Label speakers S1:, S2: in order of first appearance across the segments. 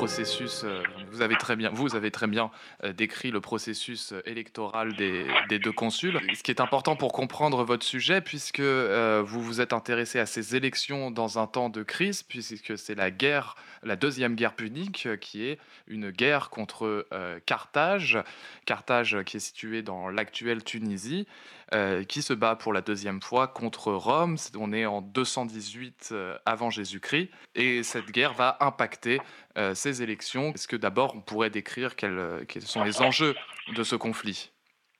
S1: processus, vous avez très bien décrit le processus électoral des deux consuls. Ce qui est important pour comprendre votre sujet, puisque vous vous êtes intéressé à ces élections dans un temps de crise, puisque c'est la deuxième guerre punique, qui est une guerre contre Carthage qui est située dans l'actuelle Tunisie, qui se bat pour la deuxième fois contre Rome. On est en 218 avant Jésus-Christ, et cette guerre va impacter ces élections. Est-ce que d'abord on pourrait décrire quels sont les enjeux de ce conflit?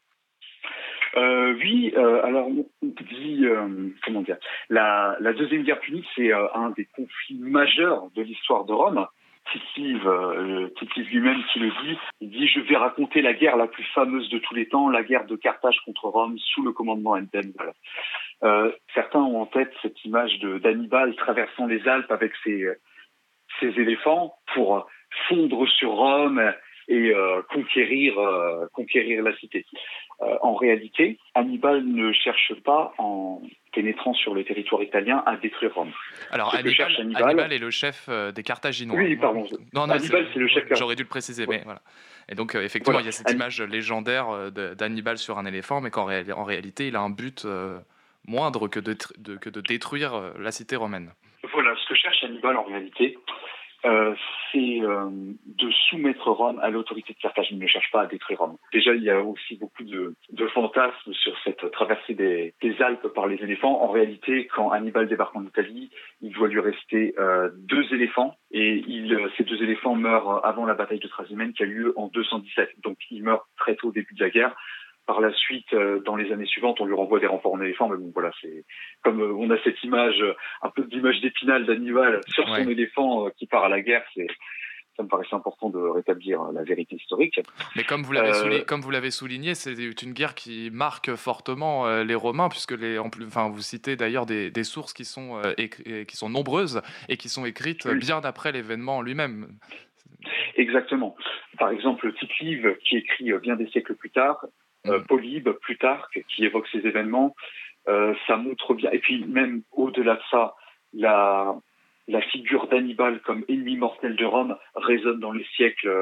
S2: Oui, alors comment dire, la deuxième guerre punique, c'est un des conflits majeurs de l'histoire de Rome. Tite-Live lui-même qui le dit, il dit: je vais raconter la guerre la plus fameuse de tous les temps, la guerre de Carthage contre Rome sous le commandement d'Hannibal. Certains ont en tête cette image d'Hannibal traversant les Alpes avec ses éléphants pour fondre sur Rome et conquérir la cité. En réalité, Hannibal ne cherche pas, en pénétrant sur le territoire italien, à détruire Rome.
S1: Alors Hannibal est le chef des Carthaginois.
S2: Oui, pardon.
S1: Non,
S2: Hannibal, c'est le chef.
S1: J'aurais dû le préciser,
S2: Ouais.
S1: mais voilà. Et donc effectivement,
S2: Voilà.
S1: il y a cette image légendaire d'Hannibal sur un éléphant, mais en réalité, il a un but moindre que de détruire la cité romaine.
S2: Voilà, ce que cherche Hannibal en réalité, c'est de soumettre Rome à l'autorité de Carthage. Il ne cherche pas à détruire Rome. Déjà, il y a aussi beaucoup de fantasmes sur cette traversée des Alpes par les éléphants. En réalité, quand Hannibal débarque en Italie, il doit lui rester 2 éléphants, et ces 2 éléphants meurent avant la bataille de Trasimène qui a lieu en 217. Donc, il meurt très tôt au début de la guerre. Par la suite, dans les années suivantes, on lui renvoie des renforts en éléphant, mais bon, voilà, c'est comme on a cette image, un peu d'image d'Épinal d'Hannibal sur son éléphant qui part à la guerre. Ça me paraissait important de rétablir la vérité historique.
S1: Mais comme vous l'avez souligné, c'est une guerre qui marque fortement les Romains, puisque vous citez d'ailleurs des sources qui sont nombreuses et qui sont écrites bien après l'événement lui-même.
S2: Exactement. Par exemple, Tite-Live, qui écrit bien des siècles plus tard, Polybe, Plutarque, qui évoque ces événements, ça montre bien. Et puis même au-delà de ça, la figure d'Hannibal comme ennemi mortel de Rome résonne dans les siècles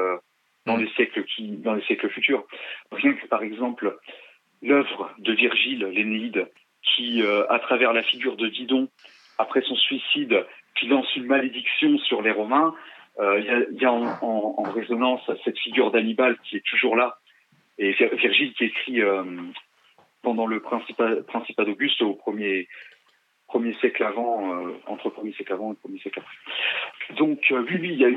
S2: futurs. Rien que par exemple l'œuvre de Virgile, l'Énéide, qui à travers la figure de Didon, après son suicide, qui lance une malédiction sur les Romains. Il y a en résonance cette figure d'Hannibal qui est toujours là. Et Virgile qui écrit pendant le Principat d'Auguste au premier siècle avant, entre le premier siècle avant et le premier siècle après. Donc oui, il y a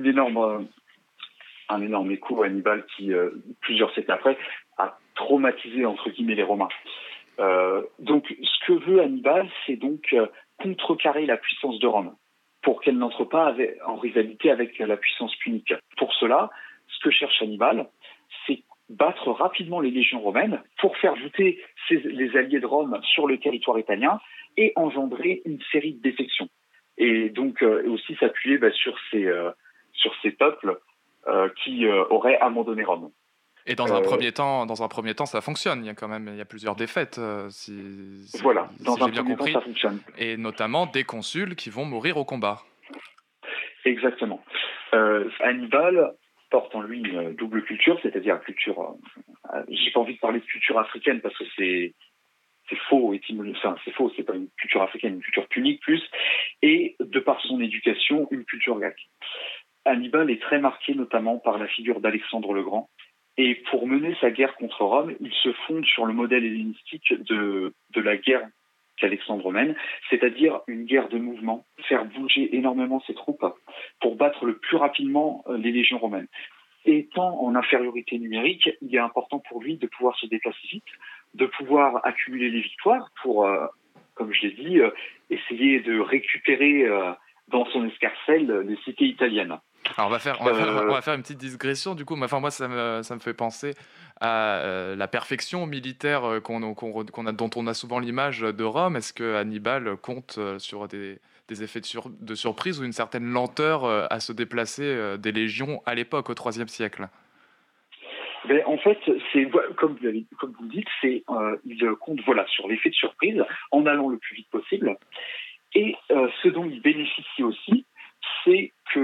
S2: un énorme écho à Hannibal qui, plusieurs siècles après, a traumatisé entre guillemets les Romains. Donc ce que veut Hannibal, c'est donc contrecarrer la puissance de Rome, pour qu'elle n'entre pas en rivalité avec la puissance punique. Pour cela, ce que cherche Hannibal, c'est battre rapidement les légions romaines pour faire voûter les alliés de Rome sur le territoire italien et engendrer une série de défections. Et donc aussi s'appuyer sur ces peuples qui auraient abandonné Rome.
S1: Et dans un premier temps, ça fonctionne. Il y a plusieurs défaites,
S2: voilà, dans un
S1: j'ai bien
S2: premier
S1: compris,
S2: temps, ça fonctionne.
S1: Et notamment des consuls qui vont mourir au combat.
S2: Exactement. Hannibal porte en lui une double culture, c'est-à-dire culture. J'ai pas envie de parler de culture africaine parce que c'est faux, c'est faux, c'est pas une culture africaine, une culture punique plus, et de par son éducation, une culture grecque. Hannibal est très marqué notamment par la figure d'Alexandre le Grand, et pour mener sa guerre contre Rome, il se fonde sur le modèle hellénistique de la guerre qu'Alexandre mène, c'est-à-dire une guerre de mouvement, faire bouger énormément ses troupes pour battre le plus rapidement les légions romaines. Étant en infériorité numérique, il est important pour lui de pouvoir se déplacer vite, de pouvoir accumuler les victoires pour, comme je l'ai dit, essayer de récupérer dans son escarcelle les cités italiennes.
S1: Alors on va faire une petite digression du coup. Moi, ça me fait penser à la perfection militaire dont on a souvent l'image de Rome. Est-ce que Hannibal compte sur des effets de surprise ou une certaine lenteur à se déplacer des légions à l'époque, au IIIe siècle?
S2: Mais en fait, c'est comme vous dites, il compte sur l'effet de surprise en allant le plus vite possible. Et ce dont il bénéficie aussi, c'est qu'au début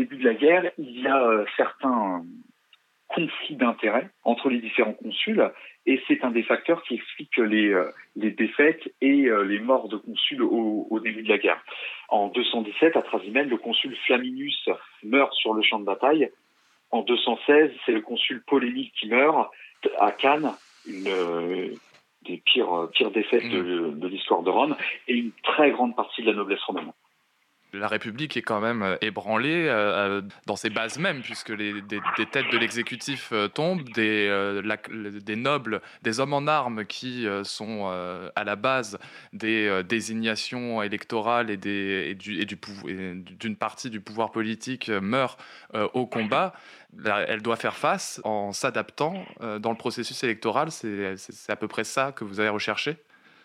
S2: début de la guerre, il y a certains conflits d'intérêts entre les différents consuls, et c'est un des facteurs qui explique les défaites et les morts de consuls au début de la guerre. En 217, à Trasimène, le consul Flaminius meurt sur le champ de bataille. En 216, c'est le consul Polémique qui meurt à Cannes, une des pires défaites de l'histoire de Rome, et une très grande partie de la noblesse romaine.
S1: La République est quand même ébranlée dans ses bases mêmes, puisque des têtes de l'exécutif tombent, des nobles, des hommes en armes qui sont à la base des désignations électorales et d'une partie du pouvoir politique meurent au combat. Elle doit faire face en s'adaptant dans le processus électoral. C'est à peu près ça que vous avez recherché ?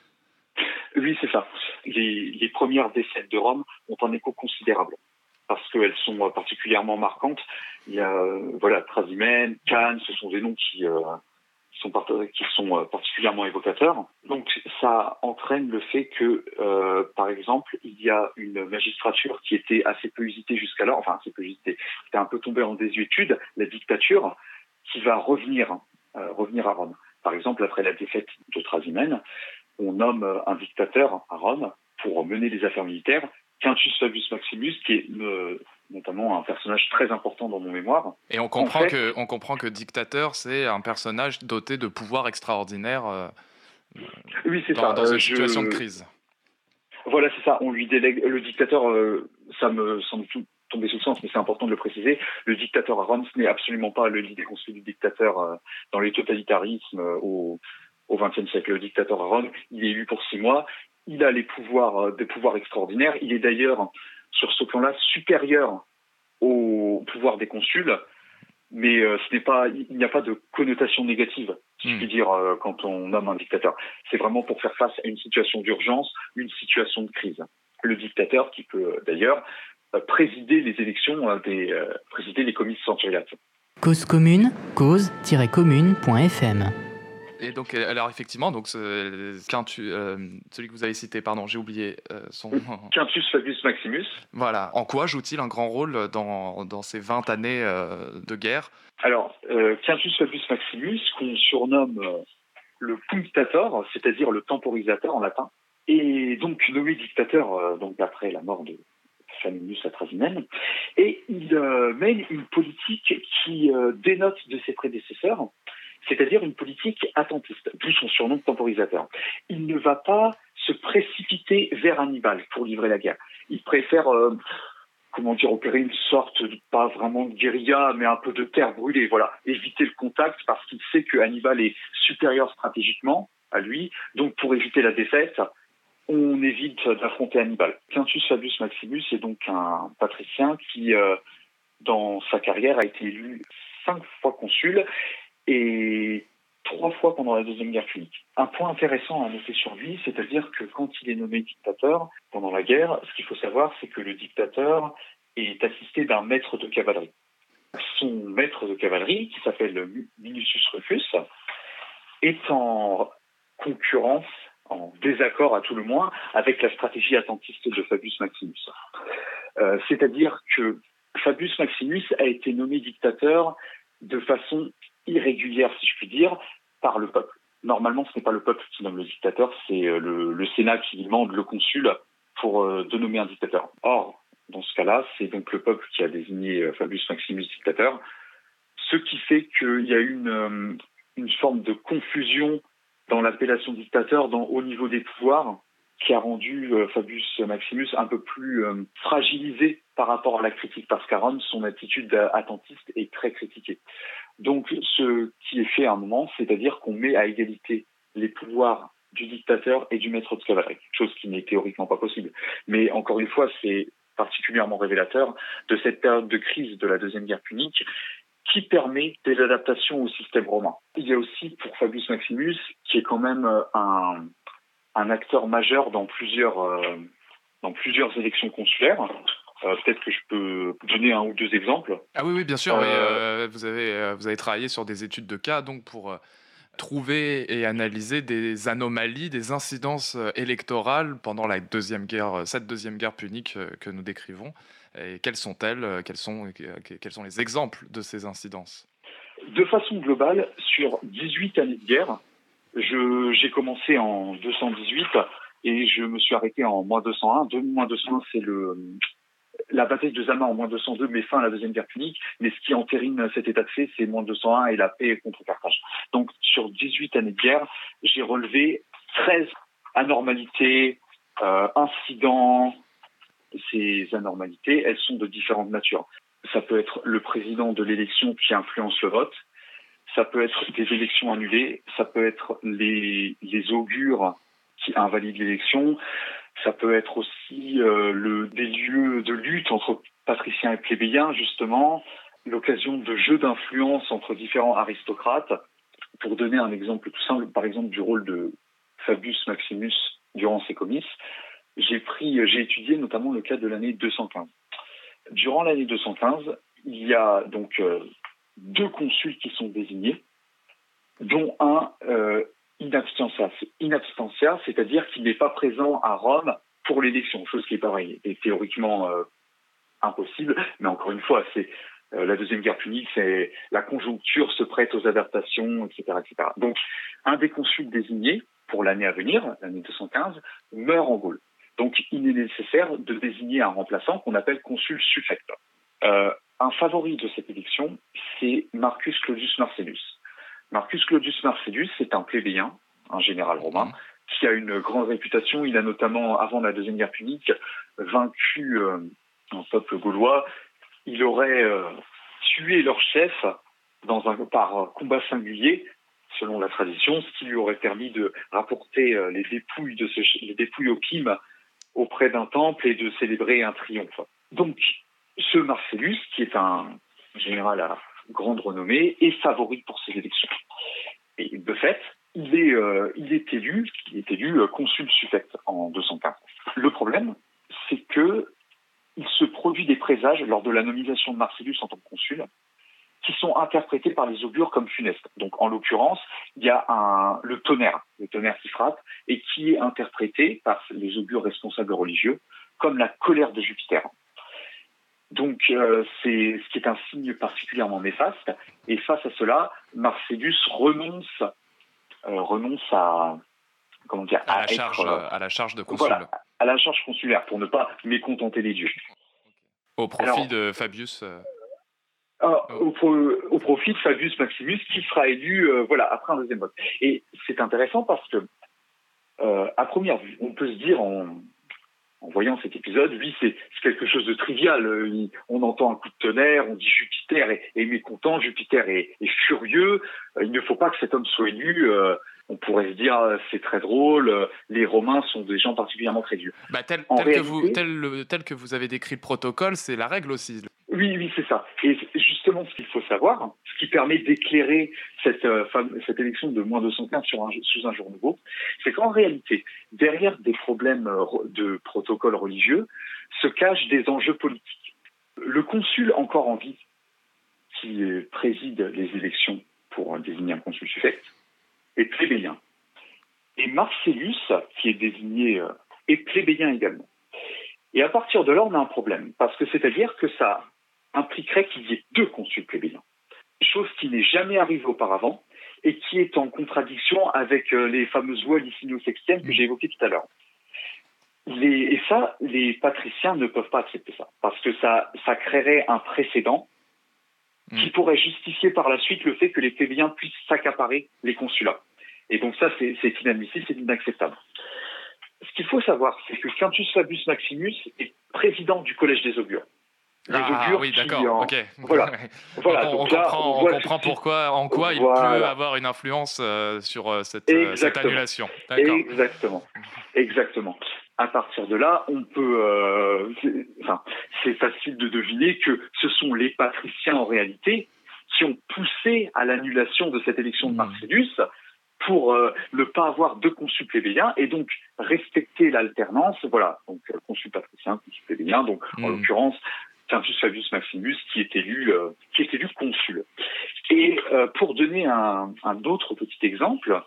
S2: Oui, c'est ça. Les premières défaites de Rome ont un écho considérable parce qu'elles sont particulièrement marquantes. Il y a Trasimène, Cannes, ce sont des noms qui sont particulièrement évocateurs. Donc ça entraîne le fait que, par exemple, il y a une magistrature qui était assez peu usitée jusqu'alors, enfin assez peu usitée, qui était un peu tombée en désuétude, la dictature, qui va revenir à Rome. Par exemple, après la défaite de Trasimène, on nomme un dictateur à Rome pour mener les affaires militaires, Quintus Fabius Maximus, qui est notamment un personnage très important dans mon mémoire.
S1: Et on comprend que dictateur, c'est un personnage doté de pouvoirs extraordinaires
S2: oui, c'est
S1: dans une situation de crise.
S2: Voilà, c'est ça. On lui délègue le dictateur. Ça me semble tout tomber sous le sens, mais c'est important de le préciser. Le dictateur à Rome, ce n'est absolument pas l'idée qu'on se fait du dictateur dans les totalitarismes au XXe siècle. Le dictateur à Rome, il est élu pour 6 mois. Il a des pouvoirs extraordinaires. Il est d'ailleurs, sur ce plan-là, supérieur au pouvoir des consuls. Mais il n'y a pas de connotation négative, si je puis dire, quand on nomme un dictateur. C'est vraiment pour faire face à une situation d'urgence, une situation de crise. Le dictateur qui peut d'ailleurs présider les élections, présider les comices centuriates.
S3: Cause commune, cause-commune.fm.
S1: Et donc, alors effectivement, donc celui que vous avez cité, pardon, j'ai oublié son...
S2: Quintus Fabius Maximus.
S1: Voilà. En quoi joue-t-il un grand rôle dans ces 20 années de guerre ?
S2: Alors, Quintus Fabius Maximus, qu'on surnomme le punctator, c'est-à-dire le temporisateur en latin, est donc nommé dictateur donc après la mort de Flaminius à Trasimène, et il mène une politique qui dénote de ses prédécesseurs, c'est-à-dire une politique attentiste, d'où son surnom de temporisateur. Il ne va pas se précipiter vers Hannibal pour livrer la guerre. Il préfère, opérer une sorte, pas vraiment de guérilla, mais un peu de terre brûlée, voilà, éviter le contact parce qu'il sait que Hannibal est supérieur stratégiquement à lui, donc pour éviter la défaite, on évite d'affronter Hannibal. Quintus Fabius Maximus est donc un patricien qui, dans sa carrière, a été élu 5 fois consul, et 3 fois pendant la Deuxième Guerre punique. Un point intéressant à noter sur lui, c'est-à-dire que quand il est nommé dictateur pendant la guerre, ce qu'il faut savoir, c'est que le dictateur est assisté d'un maître de cavalerie. Son maître de cavalerie, qui s'appelle Minucius Rufus, est en concurrence, en désaccord à tout le moins, avec la stratégie attentiste de Fabius Maximus. C'est-à-dire que Fabius Maximus a été nommé dictateur de façon irrégulière, si je puis dire, par le peuple. Normalement, ce n'est pas le peuple qui nomme le dictateur, c'est le Sénat qui demande le consul de nommer un dictateur. Or, dans ce cas-là, c'est donc le peuple qui a désigné Fabius Maximus dictateur, ce qui fait qu'il y a eu une forme de confusion dans l'appellation dictateur au niveau des pouvoirs, qui a rendu Fabius Maximus un peu plus fragilisé par rapport à la critique, parce qu'à Rome, son attitude attentiste est très critiquée. Donc, ce qui est fait à un moment, c'est-à-dire qu'on met à égalité les pouvoirs du dictateur et du maître de cavalerie, chose qui n'est théoriquement pas possible. Mais encore une fois, c'est particulièrement révélateur de cette période de crise de la Deuxième Guerre punique qui permet des adaptations au système romain. Il y a aussi, pour Fabius Maximus, qui est quand même un acteur majeur dans plusieurs élections consulaires. Peut-être que je peux donner 1 ou 2 exemples.
S1: Ah oui, bien sûr. Vous avez travaillé sur des études de cas donc pour trouvé et analysé des anomalies, des incidences électorales pendant cette deuxième guerre punique que nous décrivons. Et quelles sont-elles? Quels sont les exemples de ces incidences?
S2: De façon globale, sur 18 années de guerre, j'ai commencé en 218 et je me suis arrêté en moins 201. Moins 201, c'est la bataille de Zama en moins 202 met fin à la deuxième guerre punique, mais ce qui entérine cet état de fait, c'est moins 201 et la paix contre Carthage. Donc, sur 18 années de guerre, j'ai relevé 13 anormalités, incidents. Ces anormalités, elles sont de différentes natures. Ça peut être le président de l'élection qui influence le vote, ça peut être des élections annulées, ça peut être les augures qui invalident l'élection, ça peut être aussi des lieux de lutte entre patriciens et plébéiens, justement, l'occasion de jeux d'influence entre différents aristocrates. Pour donner un exemple tout simple, par exemple du rôle de Fabius Maximus durant ses comices, j'ai étudié notamment le cas de l'année 215. Durant l'année 215, il y a donc 2 consuls qui sont désignés, dont un in absentia, c'est-à-dire qu'il n'est pas présent à Rome pour l'élection, chose qui est pareil, est théoriquement impossible, mais encore une fois, c'est la deuxième guerre punique, c'est la conjoncture se prête aux adaptations, etc., etc. Donc, un des consuls désignés pour l'année à venir, l'année 215, meurt en Gaule. Donc, il est nécessaire de désigner un remplaçant qu'on appelle consul suffect. Un favori de cette élection, c'est Marcus Claudius Marcellus. Marcus Claudius Marcellus, c'est un plébéien, un général romain, qui a une grande réputation. Il a notamment, avant la deuxième guerre punique, vaincu un peuple gaulois. Il aurait tué leur chef par combat singulier, selon la tradition, ce qui lui aurait permis de rapporter les dépouilles au Kim auprès d'un temple et de célébrer un triomphe. Donc, ce Marcellus, qui est un général à grande renommée, est favori pour ces élections. Et de fait, il est élu consul suffect en 215. Le problème, c'est que il se produit des présages lors de la nomination de Marcellus en tant que consul qui sont interprétés par les augures comme funestes. Donc, en l'occurrence, il y a le tonnerre qui frappe, et qui est interprété par les augures responsables religieux comme la colère de Jupiter. Donc, c'est ce qui est un signe particulièrement néfaste. Et face à cela, Marcellus renonce à
S1: la charge de consul.
S2: Voilà, à la charge consulaire, pour ne pas mécontenter les dieux.
S1: Au profit de Fabius.
S2: Au profit de Fabius Maximus, qui sera élu après un deuxième vote. Et c'est intéressant parce que, à première vue, on peut se dire en voyant cet épisode, oui, c'est quelque chose de trivial. On entend un coup de tonnerre, on dit Jupiter est mécontent, Jupiter est furieux. Il ne faut pas que cet homme soit élu. On pourrait se dire, c'est très drôle, les Romains sont des gens particulièrement créduleux.
S1: Tel que vous avez décrit le protocole, c'est la règle aussi.
S2: Oui, c'est ça. Et justement, ce qu'il faut savoir, ce qui permet d'éclairer cette élection de moins 215 sous un jour nouveau, c'est qu'en réalité, derrière des problèmes de protocole religieux, se cachent des enjeux politiques. Le consul encore en vie, qui préside les élections pour désigner un consul suffect, est plébéien. Et Marcellus, qui est désigné, est plébéien également. Et à partir de là, on a un problème, parce que c'est-à-dire que ça impliquerait qu'il y ait 2 consuls plébéiens, chose qui n'est jamais arrivée auparavant et qui est en contradiction avec les fameuses lois licino-sextiennes que j'ai évoquées tout à l'heure. Les patriciens ne peuvent pas accepter ça, parce que ça créerait un précédent qui pourrait justifier par la suite le fait que les plébéiens puissent s'accaparer les consulats. Et donc ça, c'est inadmissible, c'est inacceptable. Ce qu'il faut savoir, c'est que Quintus Fabius Maximus est président du Collège des augures.
S1: Oui, d'accord, ok.
S2: Voilà.
S1: On comprend en quoi il peut avoir une influence sur cette annulation.
S2: Exactement. À partir de là, on peut... c'est facile de deviner que ce sont les patriciens, en réalité, qui ont poussé à l'annulation de cette élection de Marcellus pour ne pas avoir 2 consuls plébéiens et donc respecter l'alternance. Voilà, donc consul patricien, consul plébéien, donc en l'occurrence... Quintus Fabius Maximus, qui est élu consul. Et pour donner un autre petit exemple,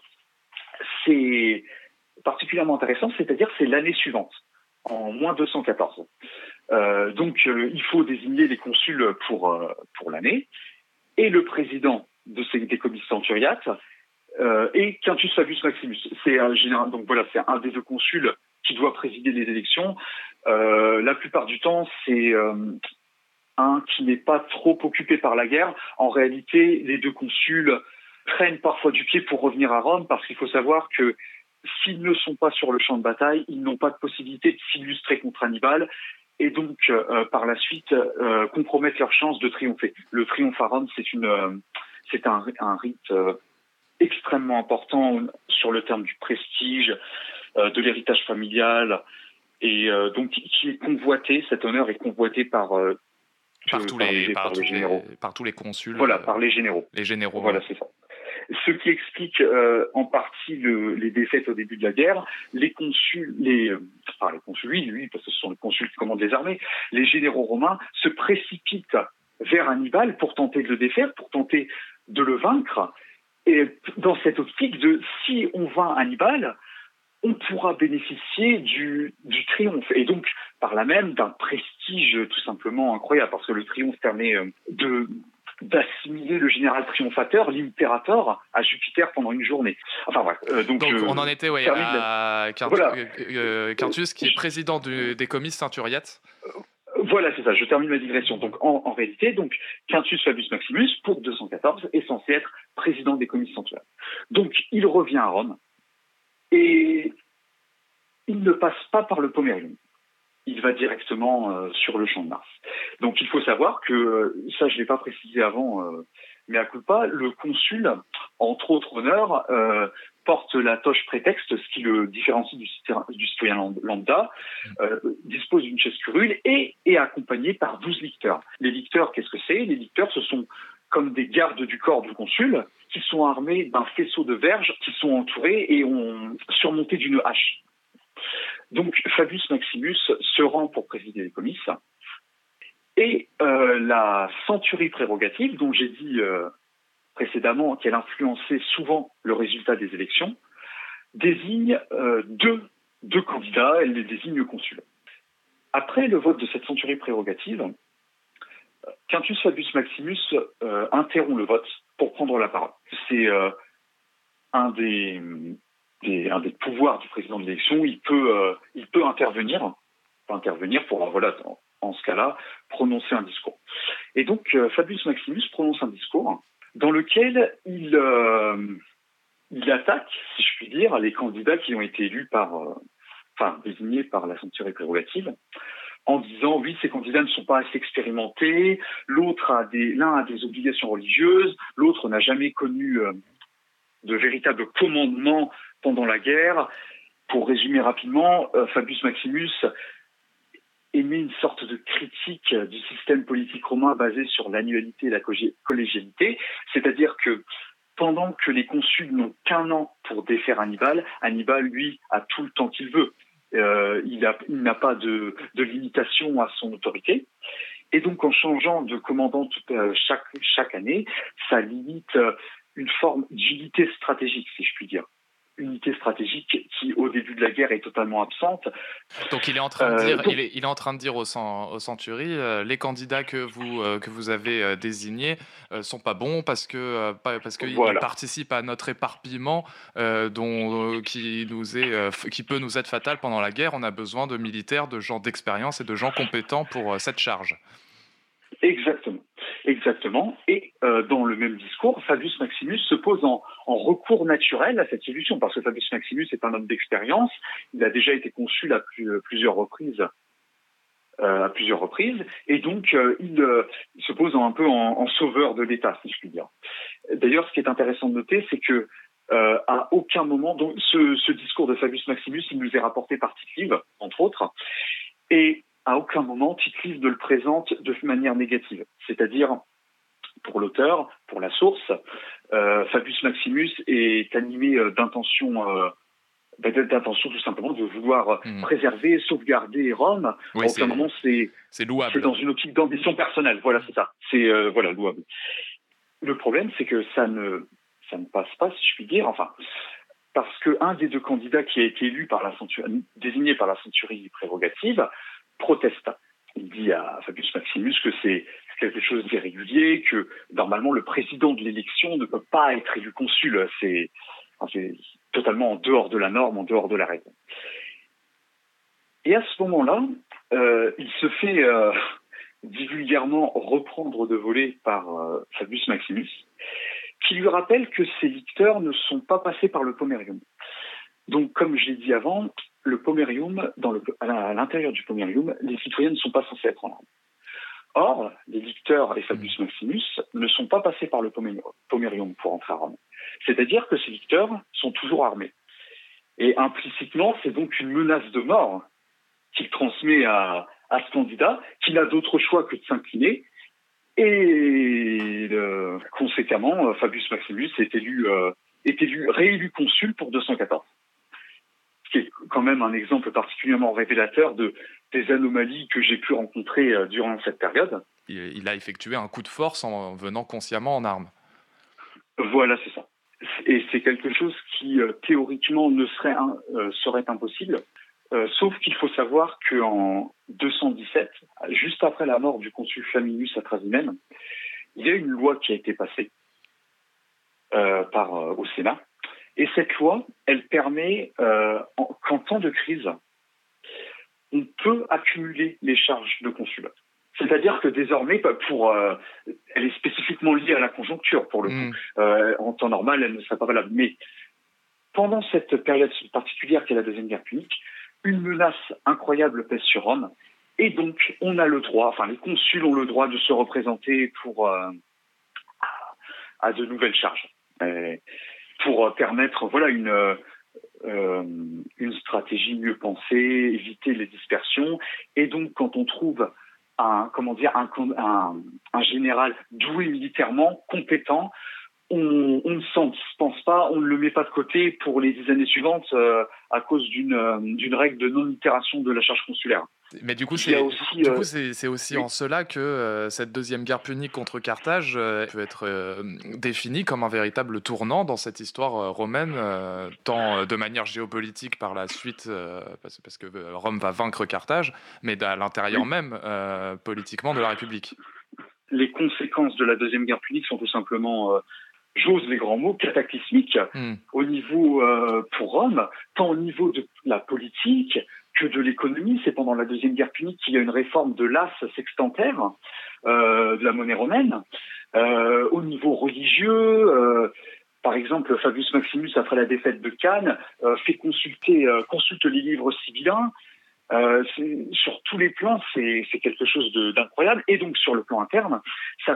S2: c'est particulièrement intéressant, c'est-à-dire c'est l'année suivante, en moins 214. Donc il faut désigner les consuls pour l'année, et le président des comices centuriates est Quintus Fabius Maximus. C'est donc voilà, c'est un des deux consuls qui doit présider les élections. La plupart du temps, c'est un qui n'est pas trop occupé par la guerre. En réalité, les deux consuls traînent parfois du pied pour revenir à Rome, parce qu'il faut savoir que s'ils ne sont pas sur le champ de bataille, ils n'ont pas de possibilité de s'illustrer contre Hannibal, et donc par la suite compromettent leurs chances de triompher. Le triomphe à Rome, c'est un rite extrêmement important sur le terme du prestige, de l'héritage familial, et donc qui est convoité. Cet honneur est convoité par tous les généraux.
S1: Par tous les consuls.
S2: Voilà, par les généraux.
S1: Les généraux.
S2: Voilà, c'est ça. Ce qui explique en partie les défaites au début de la guerre. Les consuls, oui, parce que ce sont les consuls qui commandent les armées, les généraux romains se précipitent vers Hannibal pour tenter de le défaire, pour tenter de le vaincre. Et dans cette optique si on vainc Hannibal, on pourra bénéficier du triomphe, et donc par là même d'un prestige tout simplement incroyable, parce que le triomphe permet d'assimiler le général triomphateur, l'impérator, à Jupiter pendant une journée. Enfin bref. Donc
S1: on en était à Quintus, qui est président des comices centuriates.
S2: Voilà, c'est ça, je termine ma digression. Donc en réalité, Quintus Fabius Maximus, pour 214, est censé être président des comices centuriates. Donc il revient à Rome, et il ne passe pas par le Pomerium. Il va directement sur le champ de Mars. Donc il faut savoir que, ça je ne l'ai pas précisé avant, mais à culpa, le consul, entre autres honneurs, porte la toche prétexte, ce qui le différencie du citoyen lambda, dispose d'une chaise curule et est accompagné par 12 licteurs. Les licteurs, qu'est-ce que c'est? Les licteurs, ce sont comme des gardes du corps du consul, qui sont armés d'un faisceau de verges, qui sont entourés et surmontés d'une hache. Donc Fabius Maximus se rend pour présider les comices, et la centurie prérogative, dont j'ai dit précédemment qu'elle influençait souvent le résultat des élections, désigne deux candidats, elle les désigne consuls. Après le vote de cette centurie prérogative, Quintus Fabius Maximus interrompt le vote pour prendre la parole. C'est un des pouvoirs du président de l'élection. Il peut intervenir pour, en ce cas-là, prononcer un discours. Et donc, Fabius Maximus prononce un discours dans lequel il attaque, si je puis dire, les candidats qui ont été élus désignés par la centurie prérogative, en disant oui, ces candidats ne sont pas assez expérimentés, l'un a des obligations religieuses, l'autre n'a jamais connu de véritable commandement pendant la guerre. Pour résumer rapidement, Fabius Maximus émet une sorte de critique du système politique romain basé sur l'annualité et la collégialité, c'est-à-dire que pendant que les consuls n'ont qu'un an pour défaire Hannibal, Lui, a tout le temps qu'il veut. Il n'a pas de limitation à son autorité. Et donc, en changeant de commandant chaque année, ça limite une forme d'unité stratégique, si je puis dire. Unité stratégique qui, au début de la guerre, est totalement absente.
S1: Donc, il est en train de dire, il est en train de dire aux centuries, les candidats que vous avez désignés sont pas bons parce que ils participent à notre éparpillement qui peut nous être fatal pendant la guerre. On a besoin de militaires, de gens d'expérience et de gens compétents pour cette charge.
S2: Exactement. Et dans le même discours, Fabius Maximus se pose en recours naturel à cette solution, parce que Fabius Maximus est un homme d'expérience. Il a déjà été consul à plusieurs reprises. Et donc il se pose un peu en sauveur de l'État, si je puis dire. D'ailleurs, ce qui est intéressant de noter, c'est que à aucun moment, donc ce discours de Fabius Maximus, il nous est rapporté par Tite-Live, entre autres, et à aucun moment Tite-Live ne le présente de manière négative. C'est-à-dire, pour l'auteur, pour la source, Fabius Maximus est animé d'intention tout simplement de vouloir préserver, sauvegarder Rome.
S1: Oui,
S2: à aucun moment c'est
S1: louable.
S2: C'est dans une optique d'ambition personnelle. Voilà, c'est ça. C'est louable. le problème, c'est que ça ne passe pas, si je puis dire, enfin, parce qu'un des deux candidats qui a été élu désigné par la centurie prérogative proteste. Il dit à Fabius Maximus que c'est quelque chose d'irrégulier, que normalement le président de l'élection ne peut pas être élu consul. C'est totalement en dehors de la norme, en dehors de la règle. Et à ce moment-là, il se fait vulgairement reprendre de volée par Fabius Maximus, qui lui rappelle que ses licteurs ne sont pas passés par le pomerium. Donc, comme je l'ai dit avant, le pomerium, à l'intérieur du pomerium, les citoyens ne sont pas censés être en armes. Or, les licteurs et Fabius Maximus ne sont pas passés par le pomerium pour entrer à Rome. C'est-à-dire que ces licteurs sont toujours armés. Et implicitement, c'est donc une menace de mort qu'il transmet à ce candidat, qui n'a d'autre choix que de s'incliner. Et conséquemment, Fabius Maximus est réélu consul pour 214. Ce qui est quand même un exemple particulièrement révélateur des anomalies que j'ai pu rencontrer durant cette période.
S1: Il a effectué un coup de force en venant consciemment en armes.
S2: Voilà, c'est ça. Et c'est quelque chose qui, théoriquement, serait impossible. Sauf qu'il faut savoir qu'en 217, juste après la mort du consul Flaminius Atrasimène, il y a une loi qui a été passée au Sénat. Et cette loi, elle permet qu'en temps de crise, on peut accumuler les charges de consulat. C'est-à-dire que désormais, elle est spécifiquement liée à la conjoncture, pour le coup. En temps normal, elle ne serait pas valable. Mais pendant cette période particulière qu'est la Deuxième Guerre punique, une menace incroyable pèse sur Rome. Et donc, on a le droit, les consuls ont le droit de se représenter à de nouvelles charges. Pour permettre, une stratégie mieux pensée, éviter les dispersions. Et donc, quand on trouve un général doué militairement, compétent, on ne s'en dispense pas, on ne le met pas de côté pour les 10 années suivantes à cause d'une règle de non-itération de la charge consulaire.
S1: Mais du coup, c'est aussi en cela que cette deuxième guerre punique contre Carthage peut être définie comme un véritable tournant dans cette histoire romaine, tant de manière géopolitique par la suite, parce que Rome va vaincre Carthage, mais à l'intérieur même, politiquement, de la République.
S2: Les conséquences de la deuxième guerre punique sont tout simplement... j'ose les grands mots, cataclysmiques au niveau, pour Rome, tant au niveau de la politique que de l'économie. C'est pendant la Deuxième Guerre punique qu'il y a une réforme de l'as sextentaire, de la monnaie romaine. Au niveau religieux, par exemple, Fabius Maximus, après la défaite de Cannes, consulte les livres sibyllins. Sur tous les plans, c'est quelque chose d'incroyable. Et donc, sur le plan interne, ça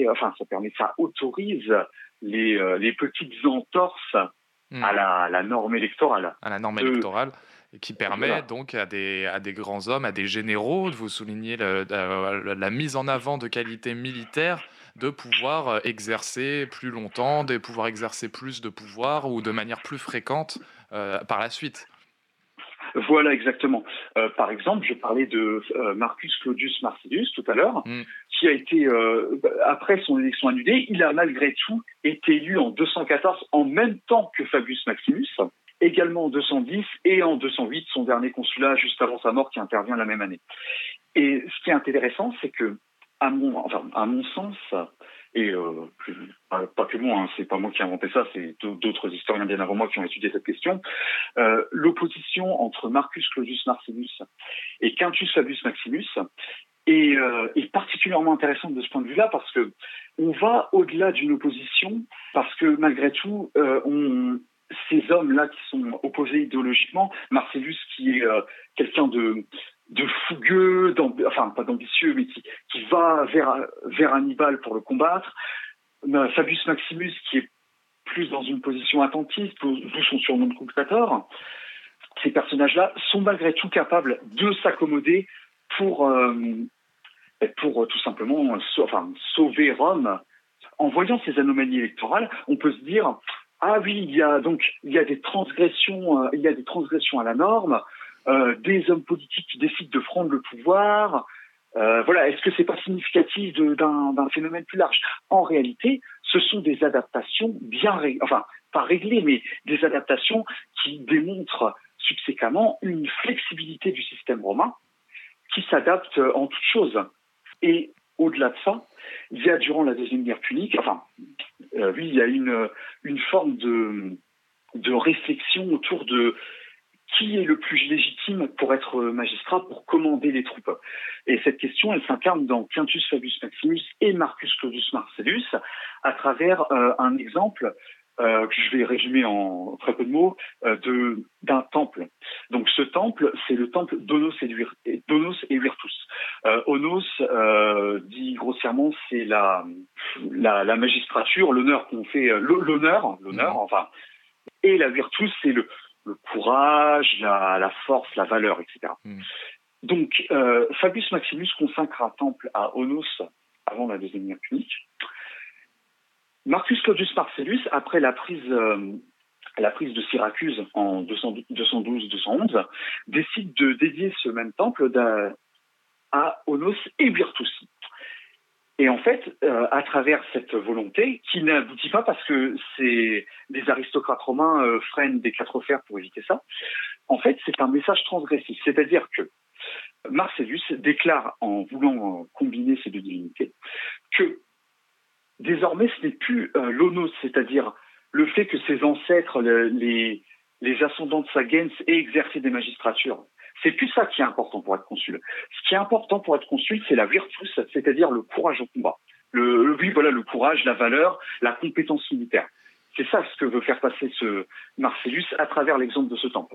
S2: autorise les petites entorses à la norme électorale.
S1: À la norme électorale, qui permet donc à des grands hommes, à des généraux, vous soulignez la mise en avant de qualités militaires, de pouvoir exercer plus longtemps, de pouvoir exercer plus de pouvoir ou de manière plus fréquente par la suite.
S2: Voilà, exactement. Par exemple, je parlais de Marcus Claudius Marcellus tout à l'heure, qui a été, après son élection annulée, il a malgré tout été élu en 214 en même temps que Fabius Maximus, également en 210 et en 208, son dernier consulat juste avant sa mort qui intervient la même année. Et ce qui est intéressant, c'est que, à mon sens, et pas que moi, c'est pas moi qui ai inventé ça, c'est d'autres historiens bien avant moi qui ont étudié cette question, l'opposition entre Marcus Claudius Marcellus et Quintus Fabius Maximus est particulièrement intéressante de ce point de vue-là parce que on va au-delà d'une opposition, parce que malgré tout, ces hommes-là qui sont opposés idéologiquement, Marcellus qui est quelqu'un de fougueux, pas d'ambitieux, mais qui va vers Hannibal pour le combattre. Fabius Maximus qui est plus dans une position attentiste, d'où son surnom de Cunctator. Ces personnages-là sont malgré tout capables de s'accommoder pour tout simplement sauver Rome. En voyant ces anomalies électorales, on peut se dire ah oui, il y a des transgressions à la norme, des hommes politiques qui décident de prendre le pouvoir. Est-ce que c'est pas significatif d'un phénomène plus large? En réalité, ce sont des adaptations bien réglées, enfin, pas réglées, mais des adaptations qui démontrent subséquemment une flexibilité du système romain qui s'adapte en toutes choses. Et au-delà de ça, il y a durant la Deuxième Guerre punique, oui, il y a une forme de réflexion autour de qui est le plus légitime pour être magistrat, pour commander les troupes. Et cette question, elle s'incarne dans Quintus Fabius Maximus et Marcus Claudius Marcellus à travers un exemple que je vais résumer en très peu de mots, d'un temple. Donc ce temple, c'est le temple d'Onos et Virtus. Onos, dit grossièrement, c'est la magistrature, l'honneur qu'on fait, l'honneur, enfin, et la Virtus, c'est le courage, la force, la valeur, etc. Donc, Fabius Maximus consacre un temple à Onos avant la Deuxième Guerre punique. Marcus Claudius Marcellus, après la prise de Syracuse en 212-211, décide de dédier ce même temple à Onos et Virtus. Et en fait, à travers cette volonté, qui n'aboutit pas parce que les aristocrates romains freinent des quatre fers pour éviter ça, en fait, c'est un message transgressif. C'est-à-dire que Marcellus déclare, en voulant combiner ces deux divinités, que désormais, ce n'est plus l'onos, c'est-à-dire le fait que ses ancêtres, les ascendants de Sagens, aient exercé des magistratures. C'est plus ça qui est important pour être consul. Ce qui est important pour être consul, c'est la virtus, c'est-à-dire le courage au combat. Le courage, la valeur, la compétence militaire. C'est ça ce que veut faire passer ce Marcellus à travers l'exemple de ce temple.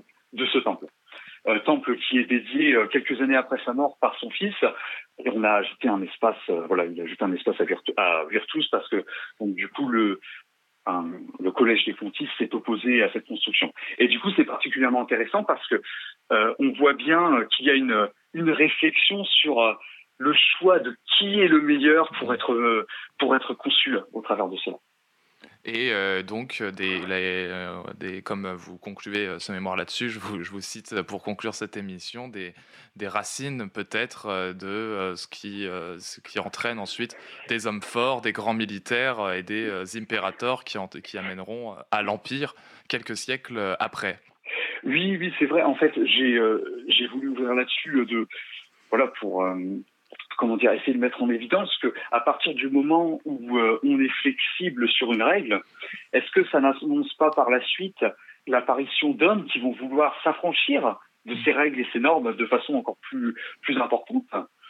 S2: Temple qui est dédié quelques années après sa mort par son fils. Et on a ajouté un espace, il a ajouté un espace à Virtus parce que donc du coup le collège des Pontifes s'est opposé à cette construction. Et du coup, c'est particulièrement intéressant parce que on voit bien qu'il y a une réflexion sur le choix de qui est le meilleur pour être consul au travers de cela.
S1: Et donc, comme vous concluez ce mémoire là-dessus, je vous cite pour conclure cette émission des racines peut-être de ce qui entraîne ensuite des hommes forts, des grands militaires et des impérators qui amèneront à l'Empire quelques siècles après.
S2: Oui, c'est vrai. En fait, j'ai voulu ouvrir là-dessus pour essayer de mettre en évidence que à partir du moment où on est flexible sur une règle, est-ce que ça n'annonce pas par la suite l'apparition d'hommes qui vont vouloir s'affranchir de ces règles et ces normes de façon encore plus importante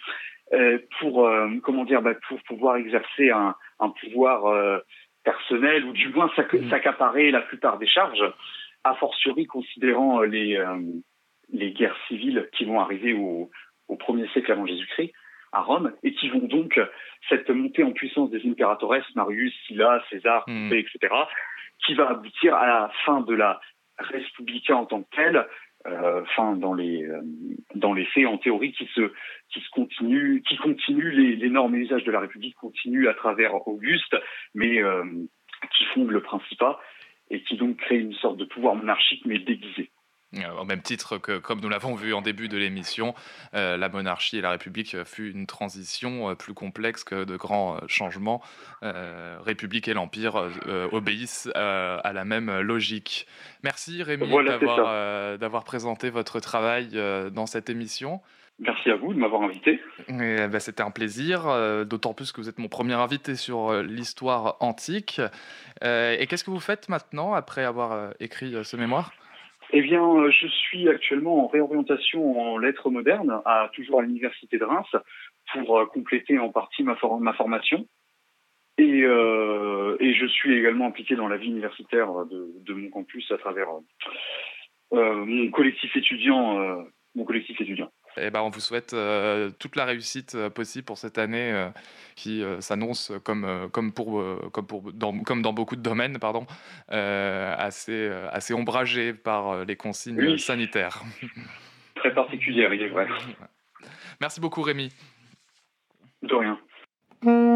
S2: pour pouvoir exercer un pouvoir personnel ou du moins s'accaparer la plupart des charges, a fortiori considérant les guerres civiles qui vont arriver au 1er siècle avant Jésus-Christ à Rome, et qui vont donc, cette montée en puissance des impératores, Marius, Sylla, César, Pompée, etc., qui va aboutir à la fin de la Respublica en tant que telle, dans les faits, en théorie, qui continue les normes et usages de la République continuent à travers Auguste, mais qui fonde le Principat, et qui donc crée une sorte de pouvoir monarchique, mais déguisé.
S1: Au même titre que, comme nous l'avons vu en début de l'émission, la monarchie et la République fut une transition plus complexe que de grands changements. République et l'Empire obéissent à la même logique. Merci Rémi d'avoir présenté votre travail dans cette émission.
S2: Merci à vous de m'avoir invité.
S1: C'était un plaisir, d'autant plus que vous êtes mon premier invité sur l'histoire antique. Et qu'est-ce que vous faites maintenant après avoir écrit ce mémoire ?
S2: Eh bien, je suis actuellement en réorientation en lettres modernes, toujours à l'université de Reims, pour compléter en partie ma formation. Et je suis également impliqué dans la vie universitaire de mon campus à travers mon collectif étudiant.
S1: On vous souhaite toute la réussite possible pour cette année qui s'annonce comme dans beaucoup de domaines, assez ombragée par les consignes sanitaires.
S2: Très particulière, il est vrai.
S1: Merci beaucoup Rémi.
S2: De rien.